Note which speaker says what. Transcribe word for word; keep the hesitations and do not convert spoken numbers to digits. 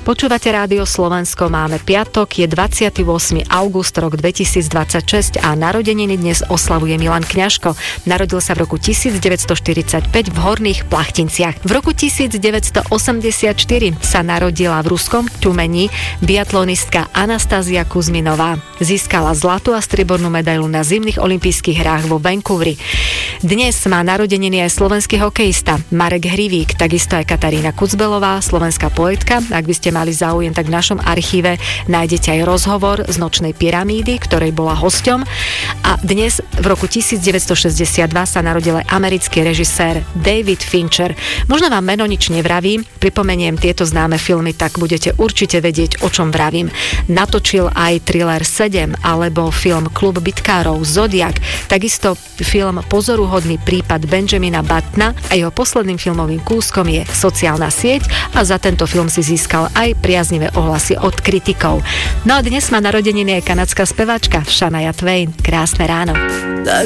Speaker 1: Počúvate Rádio Slovensko, máme piatok, je dvadsiateho ôsmeho augusta, rok dvetisícdvadsaťšesť a narodeniny dnes oslavuje Milan Kňažko. Narodil sa v roku devätnásťstoštyridsaťpäť v Horných Plachtinciach. V roku devätnásťstoosemdesiatštyri sa narodila v ruskom Ťumeni biatlonistka Anastázia Kuzminová. Získala zlatú a striebornú medailu na zimných olympijských hrách vo Vancouveri. Dnes má narodeniny aj slovenský hokejista Marek Hrivík, takisto aj Katarína Kucbelová, slovenská poetka. Ak by ste mali záujem, tak v našom archíve nájdete aj rozhovor z Nočnej pyramídy, ktorej bola hosťom. A dnes v roku devätnásťstošesťdesiatdva sa narodil aj americký režisér David Fincher. Možno vám meno nič nevraví, pripomeniem tieto známe filmy, tak budete určite vedieť, o čom vravím. Natočil aj thriller sedem alebo film Klub bitkárov, Zodiak, takisto film Pozoruhodný prípad Benjamina Buttona a jeho posledným filmovým kúskom je Sociálna sieť a za tento film si získal aj priaznivé ohlasy od kritikov. No a dnes má narodeniny aj kanadská speváčka Shania Twain. Krásne ráno.
Speaker 2: Tak